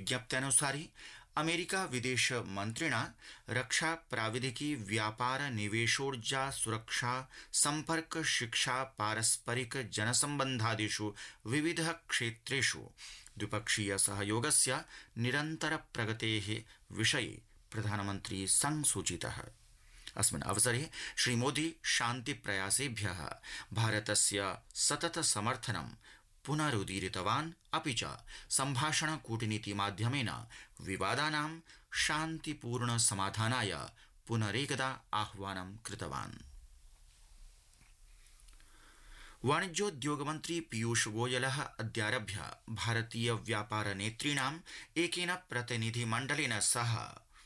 विज्ञप्त्यनुसारि America विदेश मन्त्रिणा रक्षा प्राविधिकी व्यापार निवेशोर्जा सुरक्षा संपर्क शिक्षा पारस्परिक जनसंबंधादिषु विविध क्षेत्रेषु द्विपक्षीय सहयोगस्य निरन्तर प्रगतेः विषये प्रधानमन्त्री संसूचितः। अस्मिन् अवसरे श्रीमोदी शान्ति प्रयासेभ्यः भारतस्य सतत समर्थनं पुनरुदीरितवान् अपि च सम्भाषण कूटनीति माध्यमेन विवादानां शान्तिपूर्ण समाधानाय पुनरेकदा आह्वानं कृतवान्। वाणिज्योद्योगमन्त्री पीयूष गोयलः अद्यारभ्य भारतीय व्यापार नेतॄणाम् एकेन प्रतिनिधिमण्डलेन सह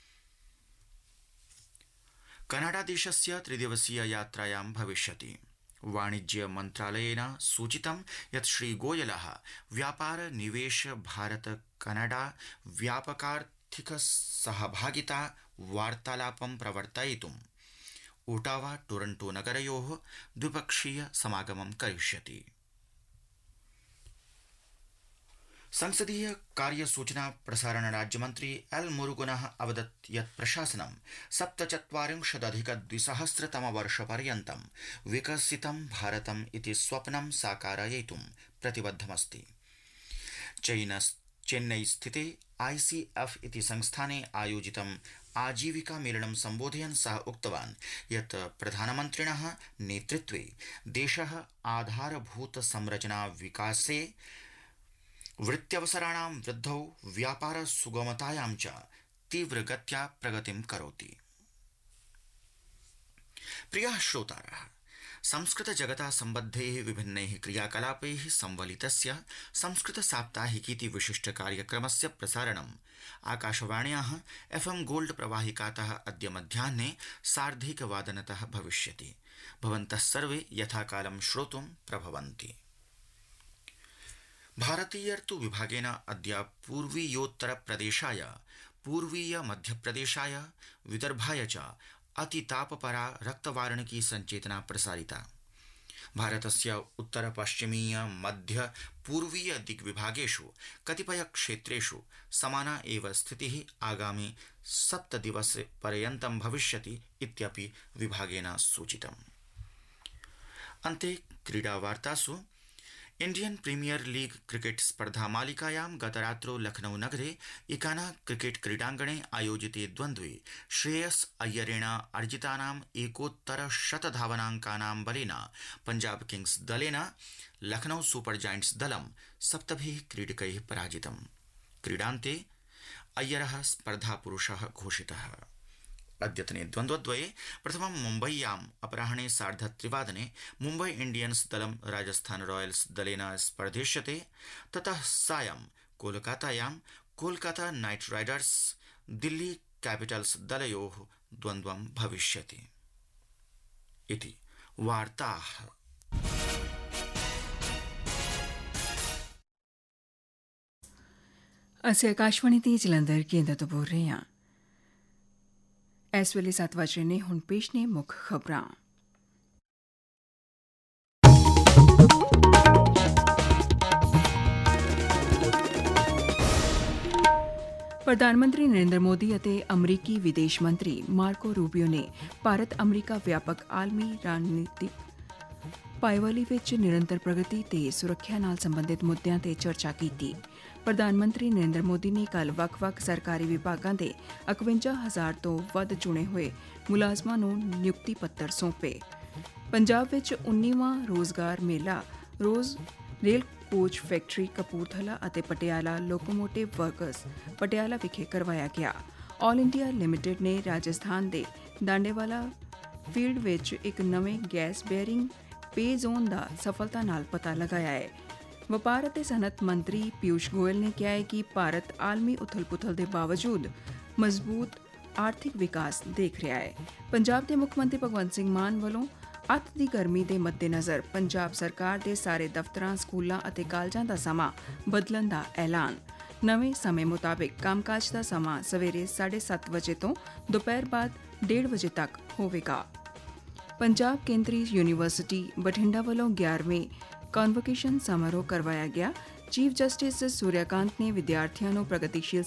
कनाडादेशस्य त्रिदिवसीय यात्रायां भविष्यति। वाणिज्य मन्त्रालयेन सूचितं यत् श्रीगोयलः व्यापार निवेश भारत कनाडा व्यापकार्थिक सहभागिता वार्तालापं प्रवर्तयितुम् ओटावा टोरंटो नगरयोः द्विपक्षीय समागमं करिष्यति। संसदीय कार्य सूचना प्रसारण राज्यमन्त्री एल मुरुगनः अवदत् यत् प्रशासनं 47,200 विकसितं भारतम् इति स्वप्नं साकारयितुं प्रतिबद्धमस्ति। चेन्नई स्थिते ICF इति संस्थाने आयोजितं आजीविका मेलनं सम्बोधयन् सः उक्तवान् यत् प्रधानमन्त्रिणः नेतृत्वे देशः आधारभूत संरचना विकासे वृत्त्यवसराणां वृद्धौ व्यापार सुगमतायां च तीव्रगत्या प्रगतिं करोति। प्रियाः श्रोतारः, संस्कृत जगता सम्बद्धैः विभिन्नैः क्रियाकलापैः संवलितस्य संस्कृत साप्ताहिकीति विशिष्ट कार्यक्रमस्य प्रसारणम् आकाशवाण्याः FM गोल्ड प्रवाहिकातः अद्य मध्याह्ने 1:30 भविष्यति। भवन्तः सर्वे यथाकालं श्रोतुं प्रभवन्ति। भारतीयर्तु विभागेन अद्य पूर्वीयोत्तरप्रदेशाय, पूर्वीय मध्यप्रदेशाय, विदर्भाय च अतितापपरा रक्तवार्णिकी संचेतना प्रसारिता। भारतस्य उत्तर पश्चिमीय मध्य पूर्वीय दिग्विभागेषु कतिपय क्षेत्रेषु समाना एव स्थितिः आगामि 7 दिवसपर्यन्तं भविष्यति इत्यपि विभागेन सूचितम्। अन्ते क्रीडावार्तासु इंडियन प्रीमियर लीग क्रिकेट स्पर्धा मालिकायां गतरात्रौ लखनऊ नगरे इकाना क्रिकेट क्रीडाङ्गणे आयोजिते द्वन्द्वे श्रेयस अय्यरेण अर्जितानां 1,100 धावनाङ्कानां बलेन पंजाब किंग्स दलेन लखनऊ सुपर जायंट्स दलं 7 क्रीडकैः पराजितम्। क्रीडान्ते अय्यरः स्पर्धापुरुषः घोषितः। अद्यतने द्वन्द्वद्वये प्रथमं मुम्बय्याम् अपराह्ने 3:30 मुम्बै इंडियन्स दलं राजस्थान रॉयल्स दलेन स्पर्धिष्यते। ततः सायं कोलकातायां Kolkata night Riders Delhi Capitals दलयोः द्वन्द्वं भविष्यति। इति वार्ताः। ਅਸੀਂ ਆਕਾਸ਼ਵਾਣੀ ਦੀ ਜਲੰਧਰ ਕੇਂਦਰ ਤੋਂ ਬੋਲ ਰਹੇ ਹਾਂ। ਇਸ ਵੇਲੇ 7 ਵਜ ਰਹੇ ਨੇ। ਹੁਣ ਪੇਸ਼ ਨੇ ਮੁੱਖ ਖਬਰਾਂ। ਪ੍ਰਧਾਨ ਮੰਤਰੀ ਨਰਿੰਦਰ ਮੋਦੀ ਅਤੇ ਅਮਰੀਕੀ ਵਿਦੇਸ਼ ਮੰਤਰੀ ਮਾਰਕੋ ਰੂਬੀਓ ਨੇ ਭਾਰਤ ਅਮਰੀਕਾ ਵਿਆਪਕ ਆਲਮੀ ਰਣਨੀਤਿਕ ਭਾਈਵਾਲੀ ਵਿੱਚ ਨਿਰੰਤਰ ਪ੍ਰਗਤੀ ਤੇ ਸੁਰੱਖਿਆ ਨਾਲ ਸੰਬੰਧਿਤ ਮੁੱਦਿਆਂ ਤੇ ਚਰਚਾ ਕੀਤੀ। ਪ੍ਰਧਾਨ ਮੰਤਰੀ ਨਰਿੰਦਰ ਮੋਦੀ ਨੇ ਕੱਲ੍ਹ ਵੱਖ-ਵੱਖ ਸਰਕਾਰੀ ਵਿਭਾਗਾਂ ਦੇ 51,000 ਤੋਂ ਵੱਧ ਚੁਣੇ ਹੋਏ ਮੁਲਾਜ਼ਮਾਂ ਨੂੰ ਨਿਯੁਕਤੀ ਪੱਤਰ ਸੌਂਪੇ। ਪੰਜਾਬ ਵਿੱਚ 19ਵਾਂ ਰੋਜ਼ਗਾਰ ਮੇਲਾ ਰੇਲ ਕੋਚ ਫੈਕਟਰੀ ਕਪੂਰਥਲਾ ਅਤੇ ਪਟਿਆਲਾ ਲੋਕੋਮੋਟਿਵ ਵਰਕਰਸ ਪਟਿਆਲਾ ਵਿਖੇ ਕਰਵਾਇਆ ਗਿਆ। ਆਲ ਇੰਡੀਆ ਲਿਮਟਿਡ ਨੇ ਰਾਜਸਥਾਨ ਦੇ ਦਾਂਡੇਵਾਲਾ ਫੀਲਡ ਵਿੱਚ ਇੱਕ ਨਵੇਂ ਗੈਸ ਬੇਅਰਿੰਗ ਪੇ ਜ਼ੋਨ ਦਾ ਸਫਲਤਾ ਨਾਲ ਪਤਾ ਲਗਾਇਆ ਹੈ। ਵਪਾਰ ਅਤੇ ਸਨਅਤ ਮੰਤਰੀ ਪੀਯੂਸ਼ ਗੋਇਲ ਨੇ ਕਿਹਾ ਹੈ ਕਿ ਭਾਰਤ ਆਲਮੀ ਉਥਲ-ਪੁਥਲ ਦੇ ਬਾਵਜੂਦ ਮਜ਼ਬੂਤ ਆਰਥਿਕ ਵਿਕਾਸ ਦੇਖ ਰਿਹਾ ਹੈ। ਪੰਜਾਬ ਦੇ ਮੁੱਖ ਮੰਤਰੀ ਭਗਵੰਤ ਸਿੰਘ ਮਾਨ ਵੱਲੋਂ ਅੱਤ ਦੀ ਗਰਮੀ ਦੇ ਮੱਦੇਨਜ਼ਰ ਪੰਜਾਬ ਸਰਕਾਰ ਦੇ ਸਾਰੇ ਦਫ਼ਤਰਾਂ, ਸਕੂਲਾਂ ਅਤੇ ਕਾਲਜਾਂ ਦਾ ਸਮਾਂ ਬਦਲਣ ਦਾ ਐਲਾਨ। ਨਵੇਂ ਸਮੇਂ ਮੁਤਾਬਿਕ ਕੰਮਕਾਜ ਦਾ ਸਮਾਂ ਸਵੇਰੇ 7:30 ਵਜੇ ਤੋਂ ਦੁਪਹਿਰ ਬਾਅਦ 1:30 ਵਜੇ ਤੱਕ ਹੋਵੇਗਾ। ਪੰਜਾਬ ਕੇਂਦਰੀ ਯੂਨੀਵਰਸਿਟੀ ਬਠਿੰਡਾ ਵੱਲੋਂ 11ਵੇਂ ਕਨਵੋਕੇਸ਼ਨ ਸਮਾਰੋਹ ਕਰਵਾਇਆ ਗਿਆ। ਚੀਫ ਜਸਟਿਸ ਸੂਰਿਆਕਾਂਤ ਨੇ ਵਿਦਿਆਰਥੀਆਂ ਨੂੰ ਪ੍ਰਗਤੀਸ਼ੀਲ